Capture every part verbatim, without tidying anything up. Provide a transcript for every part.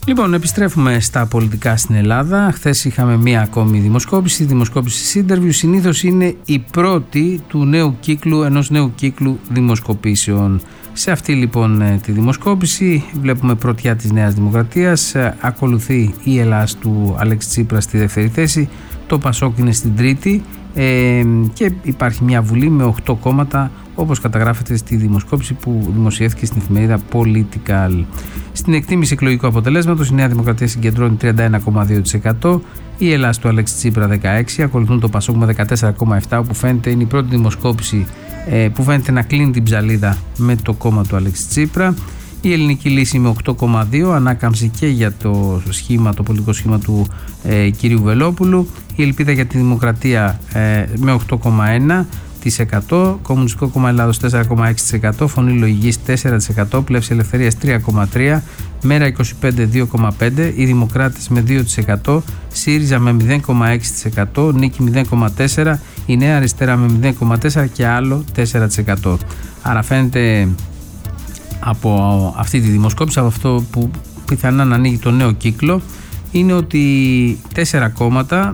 Λοιπόν, επιστρέφουμε στα πολιτικά στην Ελλάδα. Χθες είχαμε μία ακόμη δημοσκόπηση, η δημοσκόπηση Interview. Συνήθως είναι η πρώτη του νέου κύκλου, ενός νέου κύκλου δημοσκοπήσεων. Σε αυτή λοιπόν τη δημοσκόπηση βλέπουμε πρωτιά της Νέας Δημοκρατίας, ακολουθεί η Ελλάς του Αλέξη Τσίπρα στη δεύτερη θέση, το Πασόκ είναι στην τρίτη ε, και υπάρχει μια βουλή με οκτώ κόμματα, όπως καταγράφεται στη δημοσκόπηση που δημοσιεύθηκε στην εφημερίδα Political. Στην εκτίμηση εκλογικού αποτελέσματος η Νέα Δημοκρατία συγκεντρώνει τριάντα ένα κόμμα δύο τοις εκατό, η Ελλάς του Αλέξη Τσίπρα δεκαέξι τοις εκατό, ακολουθούν το Πασόκ με δεκατέσσερα κόμμα επτά τοις εκατό, όπου φαίνεται είναι η πρώτη δημοσκόπηση ε, που φαίνεται να κλείνει την ψαλίδα με το κόμμα του Αλέξη Τσίπρα. Η Ελληνική Λύση με οκτώ κόμμα δύο τοις εκατό, ανάκαμψη και για το σχήμα, το πολιτικό σχήμα του ε, κυρίου Βελόπουλου. Η Ελπίδα για τη Δημοκρατία ε, με οκτώ κόμμα ένα τοις εκατό, Κομμουνιστικό Κόμμα Ελλάδος τέσσερα κόμμα έξι τοις εκατό, Φωνή Λογικής τέσσερα τοις εκατό, Πλεύση Ελευθερίας τρία κόμμα τρία τοις εκατό, Μέρα είκοσι πέντε δύο κόμμα πέντε τοις εκατό, οι Δημοκράτες με δύο τοις εκατό, ΣΥΡΙΖΑ με μηδέν κόμμα έξι τοις εκατό, Νίκη μηδέν κόμμα τέσσερα τοις εκατό, η Νέα Αριστερά με μηδέν κόμμα τέσσερα τοις εκατό και άλλο τέσσερα τοις εκατό. Άρα φαίνεται από αυτή τη δημοσκόπηση, από αυτό που πιθανά να ανοίγει το νέο κύκλο, είναι ότι τέσσερα κόμματα,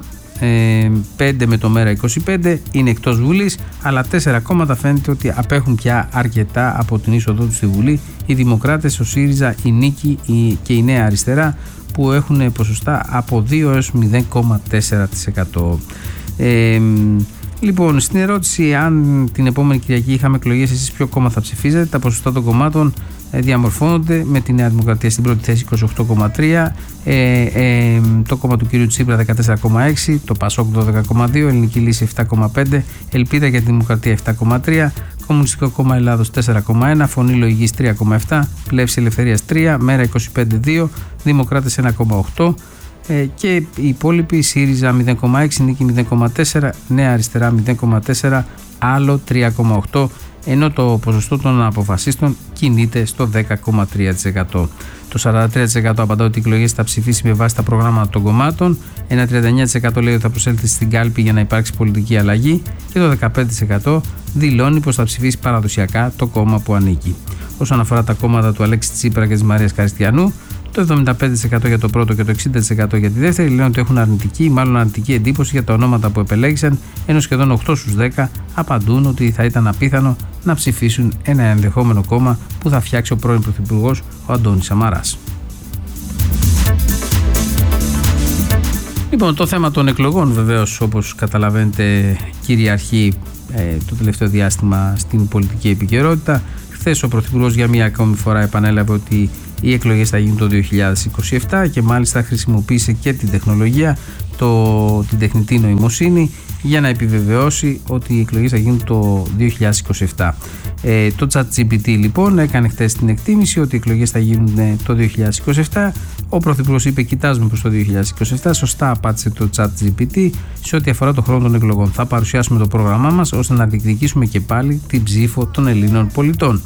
πέντε με το Μέρα είκοσι πέντε, είναι εκτός Βουλής, αλλά τέσσερα κόμματα φαίνεται ότι απέχουν πια αρκετά από την είσοδό τους στη Βουλή. Οι Δημοκράτες, ο ΣΥΡΙΖΑ, η Νίκη και η Νέα Αριστερά, που έχουν ποσοστά από δύο έως μηδέν κόμμα τέσσερα τοις εκατό. Ε, λοιπόν, στην ερώτηση αν την επόμενη Κυριακή είχαμε εκλογές, εσείς ποιο κόμμα θα ψηφίζετε, τα ποσοστά των κομμάτων διαμορφώνονται με τη Νέα Δημοκρατία στην πρώτη θέση είκοσι οκτώ κόμμα τρία, ε, ε, το κόμμα του κυρίου Τσίπρα δεκατέσσερα κόμμα έξι, το Πασόκ δώδεκα κόμμα δύο, Ελληνική Λύση επτά κόμμα πέντε, Ελπίδα για τη Δημοκρατία επτά κόμμα τρία, Κομμουνιστικό Κόμμα Ελλάδος τέσσερα κόμμα ένα, Φωνή Λογικής τρία κόμμα επτά, Πλεύση Ελευθερίας τρία, Μέρα είκοσι πέντε δύο, Δημοκράτες ένα κόμμα οκτώ ε, και οι υπόλοιποι ΣΥΡΙΖΑ μηδέν κόμμα έξι, Νίκη μηδέν κόμμα τέσσερα, Νέα Αριστερά μηδέν κόμμα τέσσερα, άλλο τρία κόμμα οκτώ, ενώ το ποσοστό των αποφασίστων κινείται στο δέκα κόμμα τρία τοις εκατό. Το σαράντα τρία τοις εκατό απαντά ότι οι εκλογές θα ψηφίσει με βάση τα προγράμματα των κομμάτων, ένα τριάντα εννέα τοις εκατό λέει ότι θα προσέλθει στην κάλπη για να υπάρξει πολιτική αλλαγή και το δεκαπέντε τοις εκατό δηλώνει πως θα ψηφίσει παραδοσιακά το κόμμα που ανήκει. Όσον αφορά τα κόμματα του Αλέξη Τσίπρα και της Μαρίας Καριστιανού, το εβδομήντα πέντε τοις εκατό για το πρώτο και το εξήντα τοις εκατό για τη δεύτερη λένε ότι έχουν αρνητική ή μάλλον αρνητική εντύπωση για τα ονόματα που επελέγησαν, ενώ σχεδόν οκτώ στους δέκα απαντούν ότι θα ήταν απίθανο να ψηφίσουν ένα ενδεχόμενο κόμμα που θα φτιάξει ο πρώην Πρωθυπουργός, ο Αντώνης Σαμαράς. Λοιπόν, το θέμα των εκλογών βεβαίως, όπως καταλαβαίνετε, κυριαρχεί ε, το τελευταίο διάστημα στην πολιτική επικαιρότητα. Χθες ο Πρωθυπουργός για μία ακόμη φορά επανέλαβε ότι οι εκλογές θα γίνουν το δύο χιλιάδες είκοσι επτά και μάλιστα χρησιμοποίησε και την τεχνολογία, το, την τεχνητή νοημοσύνη, για να επιβεβαιώσει ότι οι εκλογές θα γίνουν το δύο χιλιάδες είκοσι επτά. Ε, το ChatGPT λοιπόν έκανε χθες την εκτίμηση ότι οι εκλογές θα γίνουν το δύο χιλιάδες είκοσι επτά. Ο Πρωθυπουργός είπε: κοιτάζουμε προς το δύο χιλιάδες είκοσι επτά. Σωστά απάντησε το ChatGPT σε ό,τι αφορά το χρόνο των εκλογών. Θα παρουσιάσουμε το πρόγραμμά μας ώστε να διεκδικήσουμε και πάλι την ψήφο των Ελλήνων πολιτών.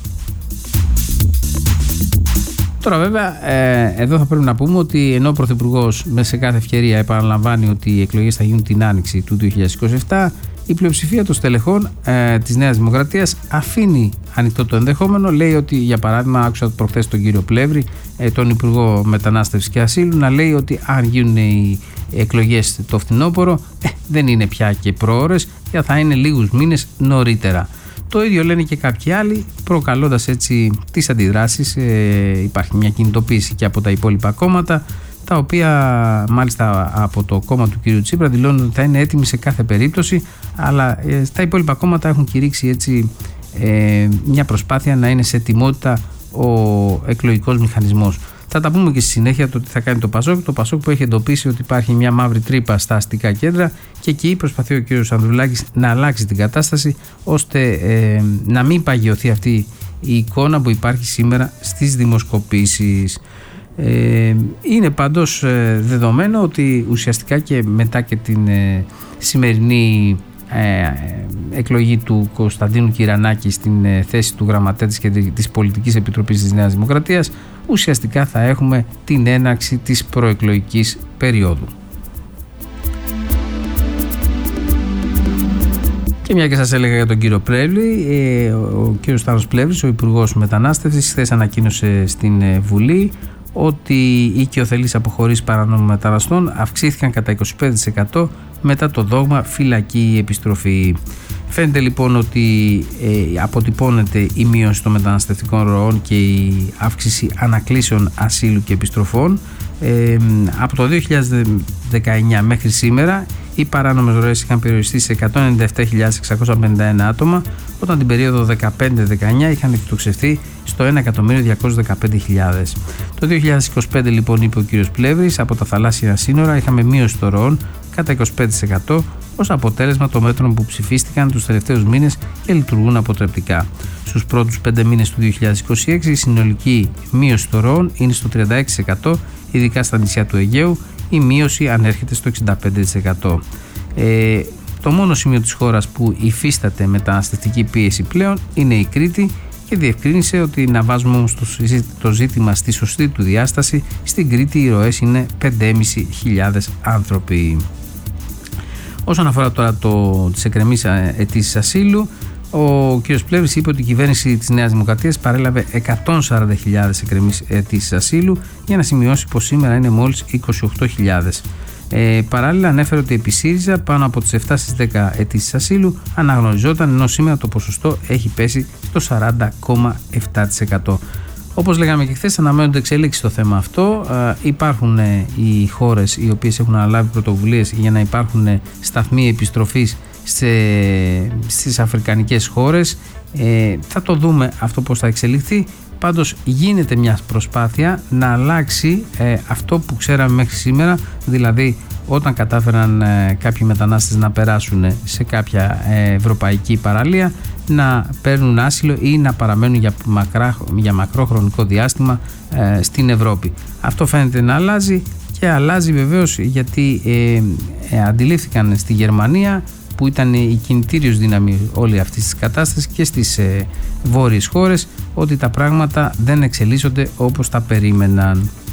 Τώρα βέβαια ε, εδώ θα πρέπει να πούμε ότι ενώ ο Πρωθυπουργός σε κάθε ευκαιρία επαναλαμβάνει ότι οι εκλογές θα γίνουν την άνοιξη του δύο χιλιάδες είκοσι επτά, η πλειοψηφία των στελεχών ε, της Νέας Δημοκρατίας αφήνει ανοιχτό το ενδεχόμενο. Λέει ότι, για παράδειγμα, άκουσα προχθές τον κύριο Πλεύρη, ε, τον Υπουργό Μετανάστευσης και Ασύλου, να λέει ότι αν γίνουν οι εκλογές το φθινόπωρο ε, δεν είναι πια και προώρες και θα είναι λίγους μήνες νωρίτερα. Το ίδιο λένε και κάποιοι άλλοι, προκαλώντας έτσι τις αντιδράσεις. Ε, υπάρχει μια κινητοποίηση και από τα υπόλοιπα κόμματα, τα οποία μάλιστα από το κόμμα του κ. Τσίπρα δηλώνουν ότι θα είναι έτοιμοι σε κάθε περίπτωση, αλλά ε, τα υπόλοιπα κόμματα έχουν κηρύξει έτσι ε, μια προσπάθεια να είναι σε ετοιμότητα ο εκλογικός μηχανισμός. Θα τα πούμε και στη συνέχεια το τι θα κάνει το Πασόκ. Το Πασόκ που έχει εντοπίσει ότι υπάρχει μια μαύρη τρύπα στα αστικά κέντρα και εκεί προσπαθεί ο κ. Ανδρουλάκης να αλλάξει την κατάσταση ώστε ε, να μην παγιωθεί αυτή η εικόνα που υπάρχει σήμερα στις δημοσκοπήσεις. Ε, είναι πάντως ε, δεδομένο ότι ουσιαστικά και μετά και την ε, σημερινή ε, εκλογή του Κωνσταντίνου Κυρανάκη στην ε, θέση του γραμματέα και της Πολιτικής Επιτροπής της Νέας Δημοκρατίας, ουσιαστικά θα έχουμε την έναρξη της προεκλογικής περίοδου. Και μια και σας έλεγα για τον κύριο Πλεύρη, ε, ο κύριος Σταύρος Πλεύρης, ο Υπουργός Μετανάστευσης, χθες ανακοίνωσε στην ε, Βουλή ότι οι οικειοθελείς αποχωρήσεις παρανόμων μεταναστών αυξήθηκαν κατά είκοσι πέντε τοις εκατό μετά το δόγμα φυλακή ή επιστροφή. Φαίνεται λοιπόν ότι ε, αποτυπώνεται η μείωση των μεταναστευτικών ροών και η αύξηση ανακλήσεων ασύλου και επιστροφών. Ε, από το δύο χιλιάδες δεκαεννιά μέχρι σήμερα οι παράνομες ροές είχαν περιοριστεί σε εκατόν ενενήντα επτά χιλιάδες εξακόσια πενήντα ένα άτομα, όταν την περίοδο δεκαπέντε δεκαεννιά είχαν εκτοξευθεί στο ένα εκατομμύριο διακόσιες δεκαπέντε χιλιάδες. Το δύο χιλιάδες είκοσι πέντε λοιπόν, είπε ο κ. Πλεύρης, από τα θαλάσσια σύνορα είχαμε μείωση των ροών κατά είκοσι πέντε τοις εκατό ως αποτέλεσμα των μέτρων που ψηφίστηκαν τους τελευταίους μήνες και λειτουργούν αποτρεπτικά. Στους πρώτους πέντε μήνες του δύο χιλιάδες είκοσι έξι η συνολική μείωση των ροών είναι στο τριάντα έξι τοις εκατό, ειδικά στα νησιά του Αιγαίου η μείωση ανέρχεται στο εξήντα πέντε τοις εκατό. Ε, το μόνο σημείο της χώρας που υφίσταται μεταναστευτική πίεση πλέον είναι η Κρήτη, και διευκρίνησε ότι να βάζουμε όμως το ζήτημα στη σωστή του διάσταση. Στην Κρήτη οι ροές είναι πέντε χιλιάδες πεντακόσιοι άνθρωποι. Όσον αφορά τώρα το, τις εκκρεμείς αιτήσεις ασύλου, ο κ. Πλεύρης είπε ότι η κυβέρνηση της Νέας Δημοκρατίας παρέλαβε εκατόν σαράντα χιλιάδες εκκρεμείς αιτήσεις ασύλου, για να σημειώσει πως σήμερα είναι μόλις είκοσι οκτώ χιλιάδες. Ε, παράλληλα ανέφερε ότι επί ΣΥΡΙΖΑ πάνω από τις επτά στις δέκα αιτήσεις ασύλου αναγνωριζόταν, ενώ σήμερα το ποσοστό έχει πέσει στο σαράντα κόμμα επτά τοις εκατό. Όπως λέγαμε και χθες, αναμένονται εξέλιξη στο θέμα αυτό. Ε, υπάρχουν ε, οι χώρες οι οποίες έχουν αναλάβει πρωτοβουλίες για να υπάρχουν ε, σταθμοί επιστροφής σε, στις αφρικανικές χώρες. Ε, θα το δούμε αυτό πώς θα εξελιχθεί. Πάντως γίνεται μια προσπάθεια να αλλάξει ε, αυτό που ξέραμε μέχρι σήμερα, δηλαδή όταν κατάφεραν ε, κάποιοι μετανάστες να περάσουν σε κάποια ε, ευρωπαϊκή παραλία, να παίρνουν άσυλο ή να παραμένουν για, μακρά, για μακρό χρονικό διάστημα ε, στην Ευρώπη. Αυτό φαίνεται να αλλάζει, και αλλάζει βεβαίως γιατί ε, ε, αντιλήφθηκαν στη Γερμανία, που ήταν η κινητήριος δύναμη όλη αυτής της κατάστασης, και στις ε, βόρειες χώρες, ότι τα πράγματα δεν εξελίσσονται όπως τα περίμεναν.